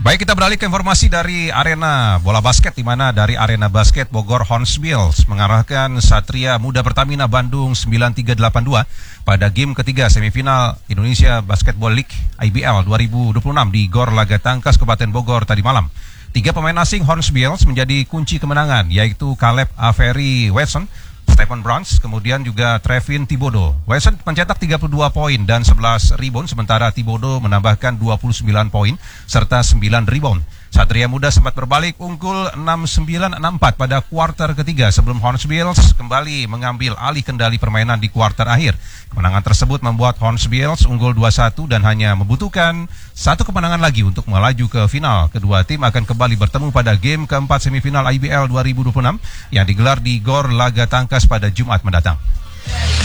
Baik, kita beralih ke informasi dari arena bola basket, di mana dari arena basket Bogor Hornbills mengarahkan Satria Muda Pertamina Bandung 9382 pada game ketiga semifinal Indonesia Basketball League IBL 2026 di Gor Laga Tangkas Kabupaten Bogor tadi malam. 3 pemain asing Hornbills menjadi kunci kemenangan, yaitu Caleb Avery Wesson, Stephen Bruns, kemudian juga Trevin Thibodeau. Wesson mencetak 32 poin dan 11 rebound, sementara Thibodeau menambahkan 29 poin serta 9 rebound. Satria Muda sempat berbalik unggul 6-9-6-4 pada kuarter ketiga sebelum Hornbills kembali mengambil alih kendali permainan di kuarter akhir. Kemenangan tersebut membuat Hornbills unggul 2-1 dan hanya membutuhkan satu kemenangan lagi untuk melaju ke final. Kedua tim akan kembali bertemu pada game keempat semifinal IBL 2026 yang digelar di Gor Laga Tangkas pada Jumat mendatang.